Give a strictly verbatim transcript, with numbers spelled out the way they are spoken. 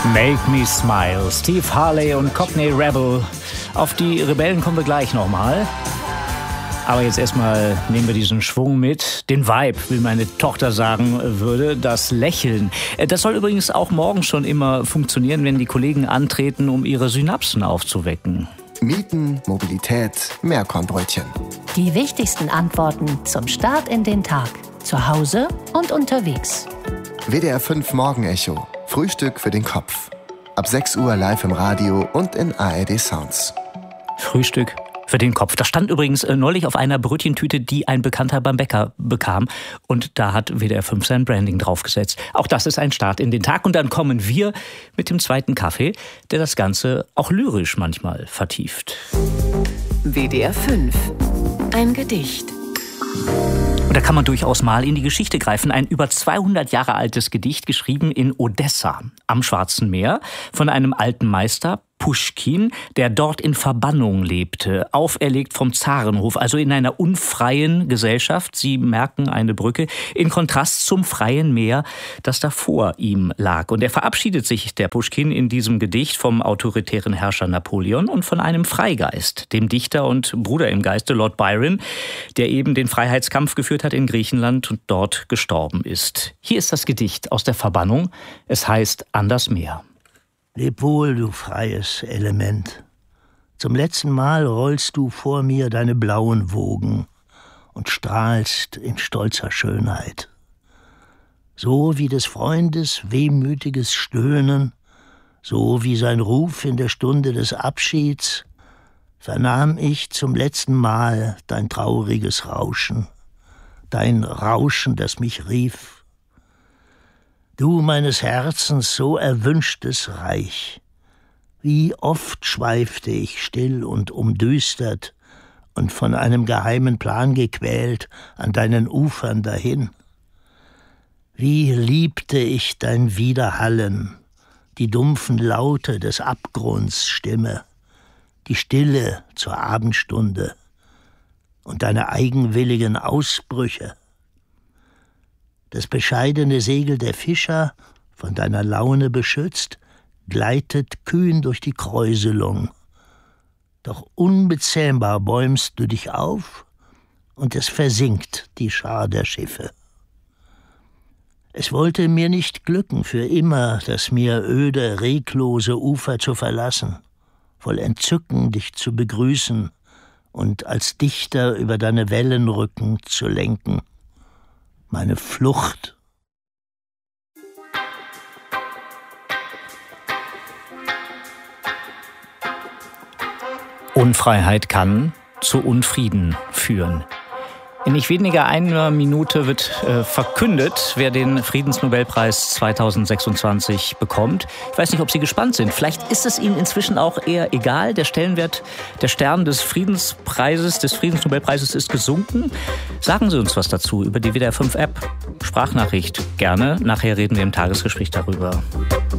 Make Me Smile, Steve Harley und Cockney Rebel. Auf die Rebellen kommen wir gleich nochmal. Aber jetzt erstmal nehmen wir diesen Schwung mit. Den Vibe, wie meine Tochter sagen würde, das Lächeln. Das soll übrigens auch morgens schon immer funktionieren, wenn die Kollegen antreten, um ihre Synapsen aufzuwecken. Mieten, Mobilität, Meerkornbrötchen. Die wichtigsten Antworten zum Start in den Tag. Zu Hause und unterwegs. W D R fünf Morgenecho. Frühstück für den Kopf. Ab sechs Uhr live im Radio und in A R D Sounds. Frühstück für den Kopf. Das stand übrigens äh, neulich auf einer Brötchentüte, die ein Bekannter beim Bäcker bekam. Und da hat W D R fünf sein Branding draufgesetzt. Auch das ist ein Start in den Tag. Und dann kommen wir mit dem zweiten Kaffee, der das Ganze auch lyrisch manchmal vertieft. W D R fünf. Ein Gedicht. Und da kann man durchaus mal in die Geschichte greifen. Ein über zweihundert Jahre altes Gedicht, geschrieben in Odessa am Schwarzen Meer von einem alten Meister, Puschkin, der dort in Verbannung lebte, auferlegt vom Zarenhof, also in einer unfreien Gesellschaft. Sie merken eine Brücke, in Kontrast zum freien Meer, das da vor ihm lag. Und er verabschiedet sich, der Puschkin, in diesem Gedicht vom autoritären Herrscher Napoleon und von einem Freigeist, dem Dichter und Bruder im Geiste Lord Byron, der eben den Freiheitskampf geführt hat in Griechenland und dort gestorben ist. Hier ist das Gedicht aus der Verbannung. Es heißt An das Meer. Leb wohl, du freies Element. Zum letzten Mal rollst du vor mir deine blauen Wogen und strahlst in stolzer Schönheit. So wie des Freundes wehmütiges Stöhnen, so wie sein Ruf in der Stunde des Abschieds, vernahm ich zum letzten Mal dein trauriges Rauschen, dein Rauschen, das mich rief. Du meines Herzens so erwünschtes Reich, wie oft schweifte ich still und umdüstert und von einem geheimen Plan gequält an deinen Ufern dahin. Wie liebte ich dein Widerhallen, die dumpfen Laute des Abgrunds Stimme, die Stille zur Abendstunde und deine eigenwilligen Ausbrüche. Das bescheidene Segel der Fischer, von deiner Laune beschützt, gleitet kühn durch die Kräuselung. Doch unbezähmbar bäumst du dich auf, und es versinkt die Schar der Schiffe. Es wollte mir nicht glücken, für immer das mir öde, reglose Ufer zu verlassen, voll Entzücken dich zu begrüßen und als Dichter über deine Wellenrücken zu lenken. Meine Flucht. Unfreiheit kann zu Unfrieden führen. In nicht weniger einer Minute wird äh, verkündet, wer den Friedensnobelpreis zweitausendsechsundzwanzig bekommt. Ich weiß nicht, ob Sie gespannt sind. Vielleicht ist es Ihnen inzwischen auch eher egal. Der Stellenwert, der Stern des Friedenspreises, des Friedensnobelpreises ist gesunken. Sagen Sie uns was dazu über die W D R fünf App. Sprachnachricht gerne. Nachher reden wir im Tagesgespräch darüber.